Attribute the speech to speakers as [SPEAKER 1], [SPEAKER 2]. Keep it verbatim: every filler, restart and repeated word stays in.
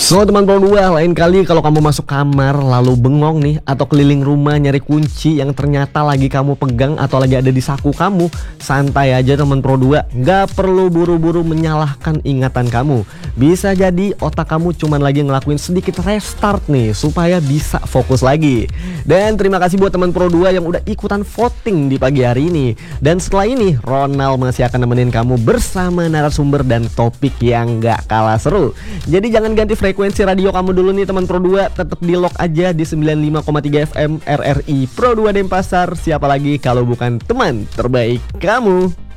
[SPEAKER 1] So teman Pro dua, lain kali kalau kamu masuk kamar lalu bengong nih, atau keliling rumah nyari kunci yang ternyata lagi kamu pegang atau lagi ada di saku kamu, santai aja teman Pro dua, nggak perlu buru-buru menyalahkan ingatan kamu. Bisa jadi otak kamu cuman lagi ngelakuin sedikit restart nih supaya bisa fokus lagi. Dan terima kasih buat teman Pro dua yang udah ikutan voting di pagi hari ini. Dan setelah ini Ronald masih akan nemenin kamu bersama narasumber dan topik yang nggak kalah seru. Jadi jangan ganti frekuensi radio kamu dulu nih teman Pro dua, tetap di lock aja di sembilan puluh lima koma tiga F M R R I Pro dua Denpasar. Siapa lagi kalau bukan teman terbaik kamu.